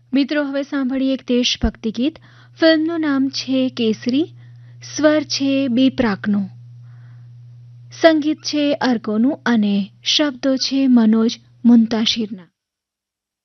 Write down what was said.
મિત્રો, હવે સાંભળીએ એક દેશભક્તિ ગીત. ફિલ્મનું નામ છે કેસરી. સ્વર છે બી પ્રાકનો, સંગીત છે અર્કોનું અને શબ્દો છે મનોજ મુન્તાશીરના.